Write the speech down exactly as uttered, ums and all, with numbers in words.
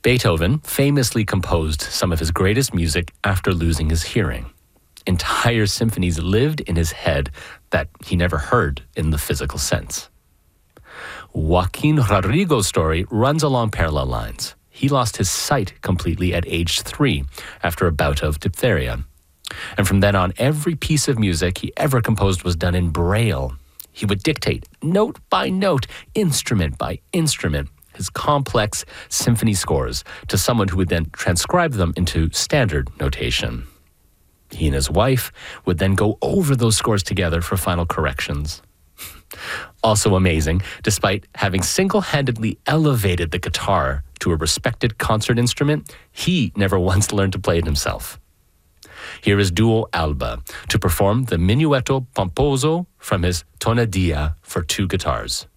Beethoven famously composed some of his greatest music after losing his hearing. Entire symphonies lived in his head that he never heard in the physical sense. Joaquin Rodrigo's story runs along parallel lines. He lost his sight completely at age three after a bout of diphtheria. And from then on, every piece of music he ever composed was done in Braille. He would dictate, note by note, instrument by instrument, his complex symphony scores to someone who would then transcribe them into standard notation. He and his wife would then go over those scores together for final corrections. Also amazing, despite having single-handedly elevated the guitar to a respected concert instrument, he never once learned to play it himself. Here is Duo Alba to perform the Minuetto Pomposo from his Tonadilla for two guitars.